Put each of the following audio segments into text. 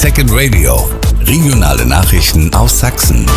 Second Radio. Regionale Nachrichten aus Sachsen.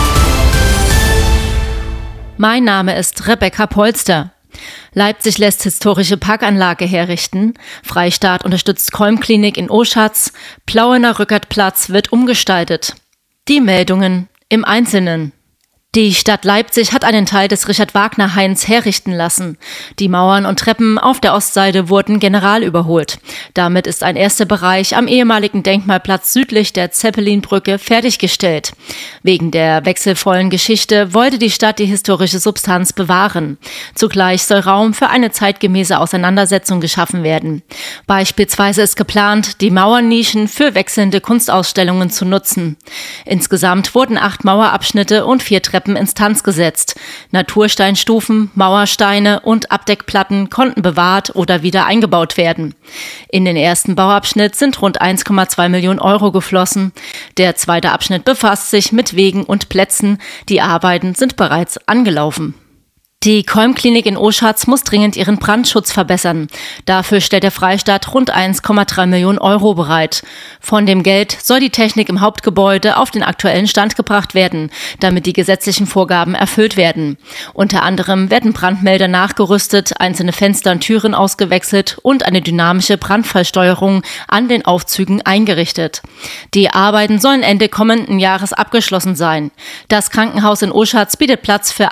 Mein Name ist Rebecca Polster. Leipzig lässt historische Parkanlage herrichten. Freistaat unterstützt Kolm-Klinik in Oschatz. Plauener Rückertplatz wird umgestaltet. Die Meldungen im Einzelnen. Die Stadt Leipzig hat einen Teil des Richard-Wagner-Hains herrichten lassen. Die Mauern und Treppen auf der Ostseite wurden general überholt. Damit ist ein erster Bereich am ehemaligen Denkmalplatz südlich der Zeppelinbrücke fertiggestellt. Wegen der wechselvollen Geschichte wollte die Stadt die historische Substanz bewahren. Zugleich soll Raum für eine zeitgemäße Auseinandersetzung geschaffen werden. Beispielsweise ist geplant, die Mauernischen für wechselnde Kunstausstellungen zu nutzen. Insgesamt wurden 8 Mauerabschnitte und 4 Treppen Instanz gesetzt. Natursteinstufen, Mauersteine und Abdeckplatten konnten bewahrt oder wieder eingebaut werden. In den ersten Bauabschnitt sind rund 1,2 Millionen Euro geflossen. Der zweite Abschnitt befasst sich mit Wegen und Plätzen. Die Arbeiten sind bereits angelaufen. Die Kolm-Klinik in Oschatz muss dringend ihren Brandschutz verbessern. Dafür stellt der Freistaat rund 1,3 Millionen Euro bereit. Von dem Geld soll die Technik im Hauptgebäude auf den aktuellen Stand gebracht werden, damit die gesetzlichen Vorgaben erfüllt werden. Unter anderem werden Brandmelder nachgerüstet, einzelne Fenster und Türen ausgewechselt und eine dynamische Brandfallsteuerung an den Aufzügen eingerichtet. Die Arbeiten sollen Ende kommenden Jahres abgeschlossen sein. Das Krankenhaus in Oschatz bietet Platz für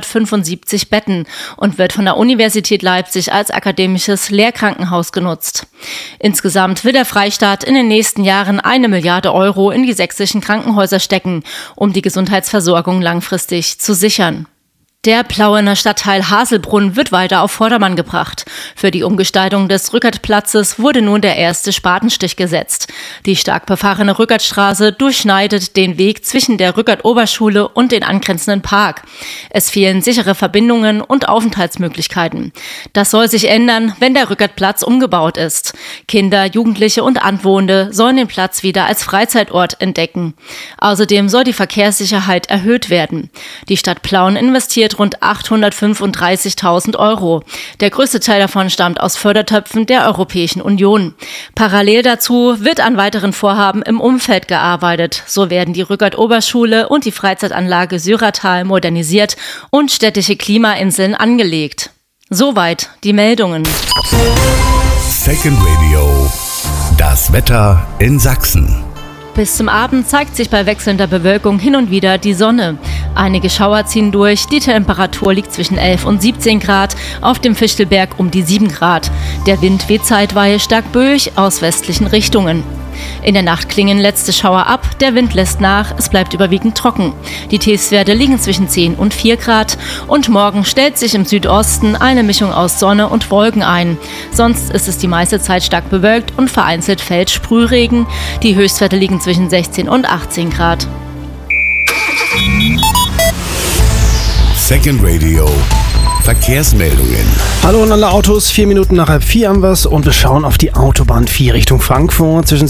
175 Betten und wird von der Universität Leipzig als akademisches Lehrkrankenhaus genutzt. Insgesamt will der Freistaat in den nächsten Jahren 1 Milliarde Euro in die sächsischen Krankenhäuser stecken, um die Gesundheitsversorgung langfristig zu sichern. Der Plauener Stadtteil Haselbrunn wird weiter auf Vordermann gebracht. Für die Umgestaltung des Rückertplatzes wurde nun der erste Spatenstich gesetzt. Die stark befahrene Rückertstraße durchschneidet den Weg zwischen der Rückert-Oberschule und den angrenzenden Park. Es fehlen sichere Verbindungen und Aufenthaltsmöglichkeiten. Das soll sich ändern, wenn der Rückertplatz umgebaut ist. Kinder, Jugendliche und Anwohner sollen den Platz wieder als Freizeitort entdecken. Außerdem soll die Verkehrssicherheit erhöht werden. Die Stadt Plauen investiert rund 835.000 Euro. Der größte Teil davon stammt aus Fördertöpfen der Europäischen Union. Parallel dazu wird an weiteren Vorhaben im Umfeld gearbeitet. So werden die Rückert-Oberschule und die Freizeitanlage Syratal modernisiert und städtische Klimainseln angelegt. Soweit die Meldungen. Second Radio. Das Wetter in Sachsen. Bis zum Abend zeigt sich bei wechselnder Bewölkung hin und wieder die Sonne. Einige Schauer ziehen durch, die Temperatur liegt zwischen 11 und 17 Grad, auf dem Fichtelberg um die 7 Grad. Der Wind weht zeitweilig stark böig aus westlichen Richtungen. In der Nacht klingen letzte Schauer ab, der Wind lässt nach, es bleibt überwiegend trocken. Die Tiefstwerte liegen zwischen 10 und 4 Grad und morgen stellt sich im Südosten eine Mischung aus Sonne und Wolken ein. Sonst ist es die meiste Zeit stark bewölkt und vereinzelt fällt Sprühregen. Die Höchstwerte liegen zwischen 16 und 18 Grad. Second Radio. Verkehrsmeldungen. Hallo an alle Autos, 4 Minuten nach 3:30 haben wir's und wir schauen auf die Autobahn 4 Richtung Frankfurt. Zwischen